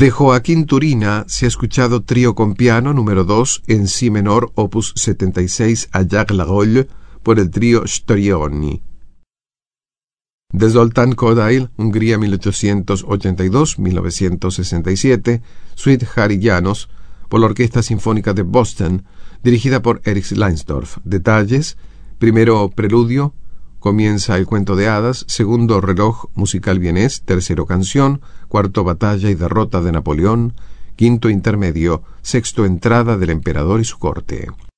De Joaquín Turina se ha escuchado Trío con piano número 2 en si menor, opus 76 a Jacques Larolle por el trío Storioni. De Zoltán Kodály, Hungría 1882-1967, Suite Harry János por la Orquesta Sinfónica de Boston, dirigida por Erich Leinsdorf. Detalles: primero preludio, comienza el cuento de hadas; segundo reloj musical vienés; tercero canción; cuarto batalla y derrota de Napoleón; quinto intermedio; sexto entrada del emperador y su corte.